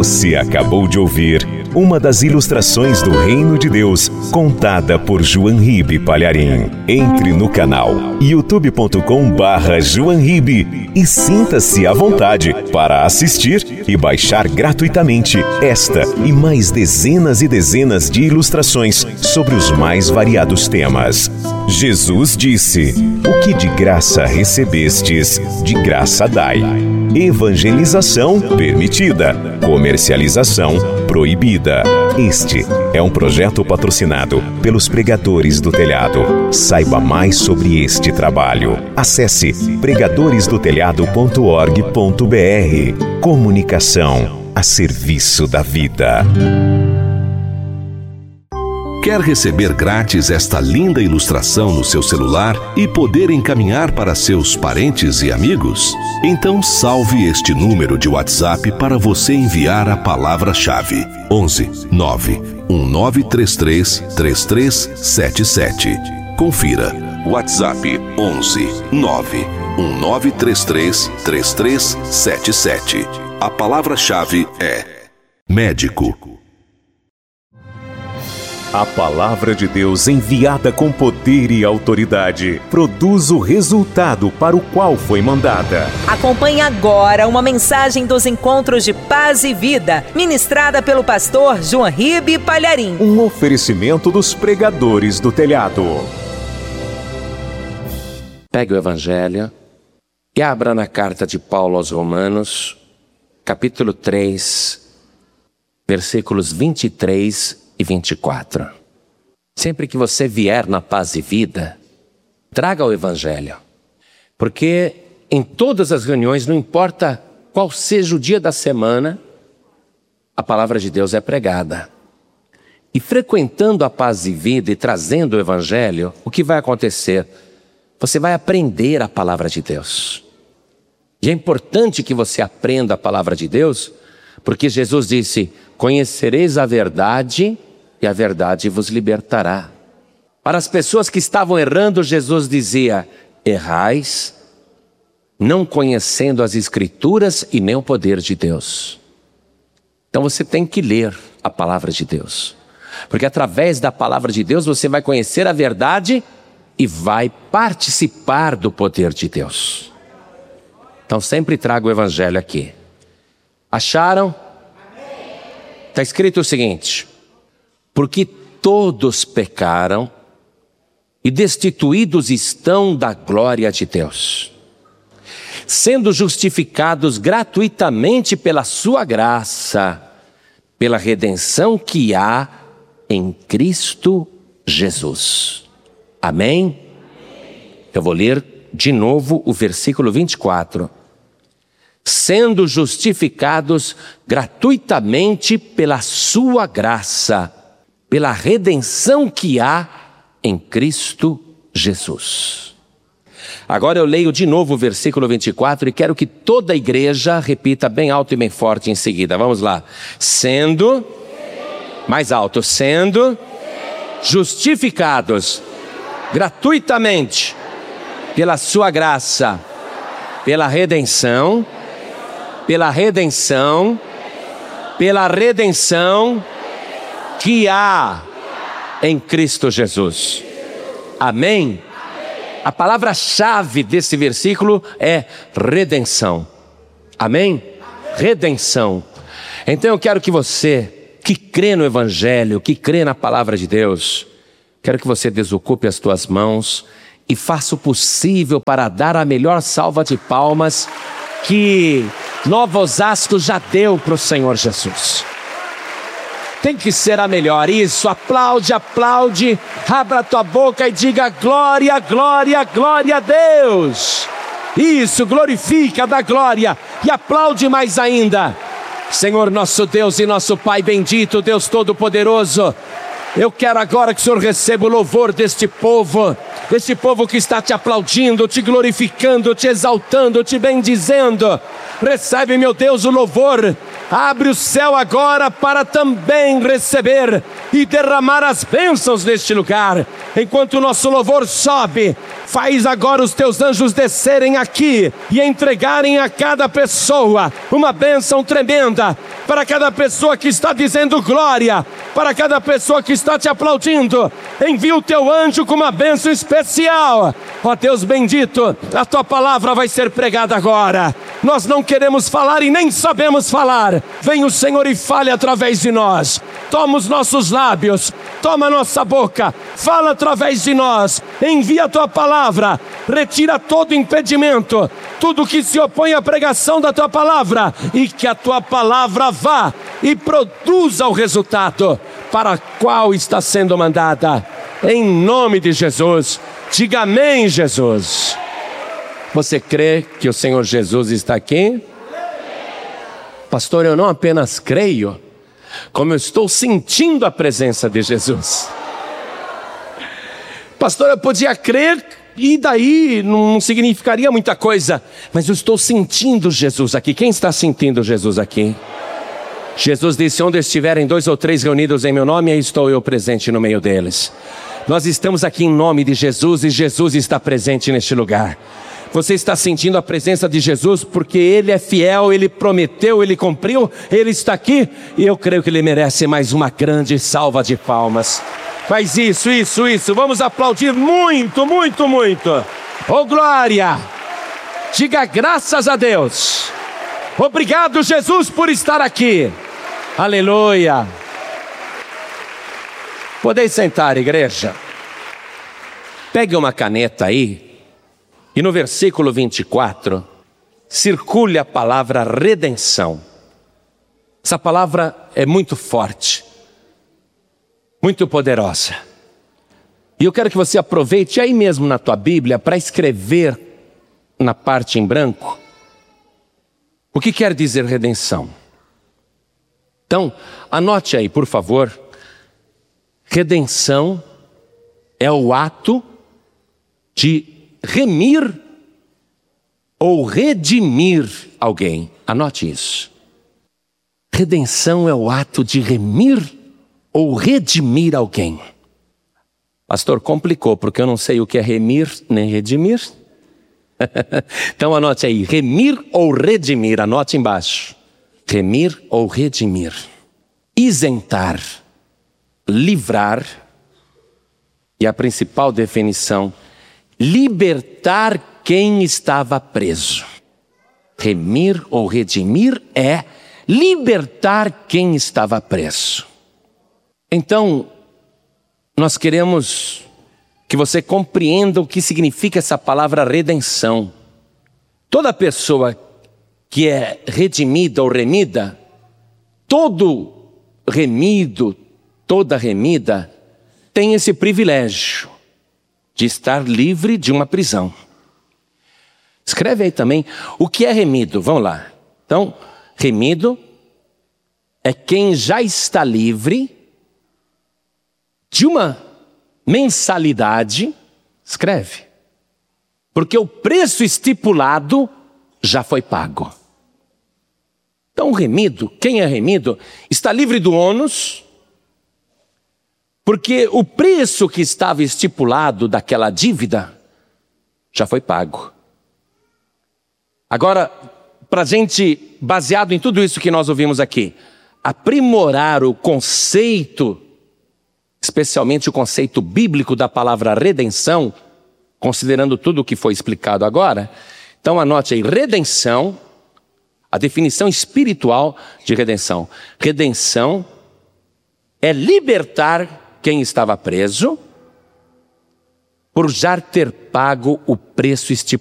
Você acabou de ouvir uma das ilustrações do Reino de Deus, contada por João Ribe Palharim. Entre no canal youtube.com/João Ribe e sinta-se à vontade para assistir e baixar gratuitamente esta e mais dezenas e dezenas de ilustrações sobre os mais variados temas. Jesus disse: "O que de graça recebestes, de graça dai." Evangelização permitida, comercialização proibida. Este é um projeto patrocinado pelos Pregadores do Telhado. Saiba mais sobre este trabalho. Acesse pregadoresdotelhado.org.br. Comunicação a serviço da vida. Quer receber grátis esta linda ilustração no seu celular e poder encaminhar para seus parentes e amigos? Então salve este número de WhatsApp para você enviar a palavra-chave: 11 9 1933 3377. Confira. WhatsApp 11 9 1933 3377. A palavra-chave é médico. A palavra de Deus, enviada com poder e autoridade, produz o resultado para o qual foi mandada. Acompanhe agora uma mensagem dos Encontros de Paz e Vida, ministrada pelo pastor João Ribe Palharim. Um oferecimento dos Pregadores do Telhado. Pegue o Evangelho e abra na carta de Paulo aos Romanos, capítulo 3, versículos 23 e 24. Sempre que você vier na Paz e Vida, traga o Evangelho. Porque em todas as reuniões, não importa qual seja o dia da semana, a palavra de Deus é pregada. E frequentando a Paz e Vida e trazendo o Evangelho, o que vai acontecer? Você vai aprender a palavra de Deus. E é importante que você aprenda a palavra de Deus, porque Jesus disse: "Conhecereis a verdade e a verdade vos libertará." Para as pessoas que estavam errando, Jesus dizia: "Errais, não conhecendo as Escrituras e nem o poder de Deus." Então você tem que ler a palavra de Deus, porque através da palavra de Deus você vai conhecer a verdade e vai participar do poder de Deus. Então sempre traga o Evangelho aqui. Acharam? Está escrito o seguinte: "Porque todos pecaram e destituídos estão da glória de Deus, sendo justificados gratuitamente pela sua graça, pela redenção que há em Cristo Jesus." Amém? Eu vou ler de novo o versículo 24. "Sendo justificados gratuitamente pela sua graça, pela redenção que há em Cristo Jesus." Agora eu leio de novo o versículo 24 e quero que toda a igreja repita bem alto e bem forte em seguida. Vamos lá. Sendo, mais alto, sendo justificados gratuitamente pela sua graça, pela redenção que há em Cristo Jesus. Amém? A palavra-chave desse versículo é redenção. Amém? Redenção. Então eu quero que você, que crê no Evangelho, que crê na palavra de Deus, quero que você desocupe as tuas mãos e faça o possível para dar a melhor salva de palmas que Nova Osasco já deu para o Senhor Jesus. Tem que ser a melhor. Isso, aplaude, aplaude. Abra a tua boca e diga glória, glória, glória a Deus. Isso, glorifica, dá glória e aplaude mais ainda. Senhor nosso Deus e nosso Pai bendito, Deus Todo-Poderoso, eu quero agora que o Senhor receba o louvor deste povo que está te aplaudindo, te glorificando, te exaltando, te bendizendo. Recebe, meu Deus, o louvor. Abre o céu agora para também receber e derramar as bênçãos neste lugar. Enquanto o nosso louvor sobe, Faz agora os teus anjos descerem aqui e entregarem a cada pessoa uma bênção tremenda. Para cada pessoa que está dizendo glória, para cada pessoa que está te aplaudindo, envia o teu anjo com uma bênção especial. Ó Deus bendito, a tua palavra vai ser pregada agora. Nós não queremos falar e nem sabemos falar. Vem o Senhor e fale através de nós. Toma os nossos lábios, toma a nossa boca, fala através de nós. Envia a tua palavra, retira todo impedimento, tudo que se opõe à pregação da tua palavra, e que a tua palavra vá e produza o resultado para qual está sendo mandada. Em nome de Jesus, diga amém, Jesus. Você crê que o Senhor Jesus está aqui? Pastor, eu não apenas creio, como eu estou sentindo a presença de Jesus. Pastor, eu podia crer e daí não significaria muita coisa, mas eu estou sentindo Jesus aqui. Quem está sentindo Jesus aqui? Jesus disse: onde estiverem 2 ou 3 reunidos em meu nome, aí estou eu presente no meio deles. Nós estamos aqui em nome de Jesus e Jesus está presente neste lugar. Você está sentindo a presença de Jesus porque Ele é fiel, Ele prometeu, Ele cumpriu, Ele está aqui, e eu creio que Ele merece mais uma grande salva de palmas. Faz isso, vamos aplaudir muito, muito, muito. Oh glória, diga graças a Deus. Obrigado, Jesus, por estar aqui. Aleluia. Podeis sentar, igreja. Pegue uma caneta aí. E no versículo 24, circule a palavra redenção. Essa palavra é muito forte, muito poderosa. E eu quero que você aproveite aí mesmo na tua Bíblia para escrever na parte em branco o que quer dizer redenção. Então, anote aí, por favor. Redenção é o ato de remir ou redimir alguém. Anote isso. Redenção é o ato de remir ou redimir alguém. Pastor, complicou, porque eu não sei o que é remir nem redimir. Então anote aí, remir ou redimir, anote embaixo. Remir ou redimir. Isentar, livrar, e a principal definição, libertar quem estava preso. Remir ou redimir é libertar quem estava preso. Então, nós queremos que você compreenda o que significa essa palavra redenção. Toda pessoa que é redimida ou remida, todo remido, toda remida, tem esse privilégio de estar livre de uma prisão. Escreve aí também o que é remido, vamos lá. Então, remido é quem já está livre de uma mensalidade, escreve, porque o preço estipulado já foi pago. Então, remido, quem é remido, está livre do ônus, porque o preço que estava estipulado daquela dívida já foi pago. Agora, para a gente, baseado em tudo isso que nós ouvimos aqui, aprimorar o conceito, especialmente o conceito bíblico da palavra redenção, considerando tudo o que foi explicado agora, então anote aí, redenção, a definição espiritual de redenção. Redenção é libertar quem estava preso por já ter pago o preço estipulado.